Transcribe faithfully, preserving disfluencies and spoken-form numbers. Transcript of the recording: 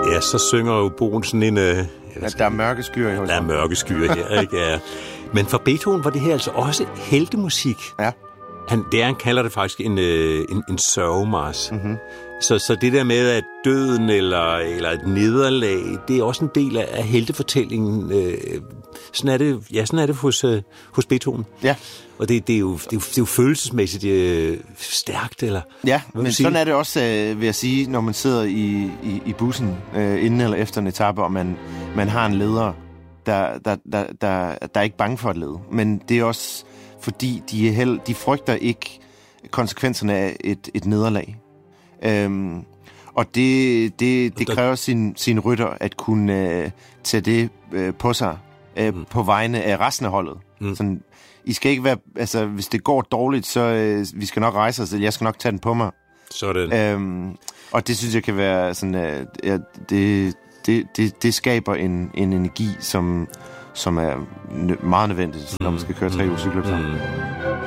Ja, så synger jo Boen sådan en... Øh, ja, der er mørke skyer i horisonten. Der er mørke skyer her, ikke? Ja. Men for Beethoven var det her altså også heltemusik. Ja. Han, det er, han kalder det faktisk en, øh, en, en sørgemars. Mm-hmm. Så, så det der med, at døden eller, eller et nederlag, det er også en del af, af heltefortællingen. Øh, sådan er det, ja, sådan er det hos, øh, hos Beethoven. Ja. Og det, det, er, jo, det, er, jo, det er jo følelsesmæssigt øh, stærkt, eller? Ja, men sådan er det også, øh, vil jeg sige, når man sidder i, i, i bussen øh, inden eller efter en etape, og man, man har en leder, der, der, der, der, der er ikke bange for at lede. Men det er også, fordi de, er held, de frygter ikke konsekvenserne af et, et nederlag. Øhm, og det, det, det kræver sin, sin rytter at kunne øh, tage det øh, på sig øh, mm. på vegne af resten af holdet. Mm. Sådan, I skal ikke være, altså hvis det går dårligt, så øh, vi skal nok rejse os, jeg skal nok tage den på mig. Sådan. Øhm, og det synes jeg kan være sådan, øh, ja, det, det, det, det skaber en, en energi, som, som er nø- meget nødvendigt, når man skal køre tre uger cykeløb sammen. Mm.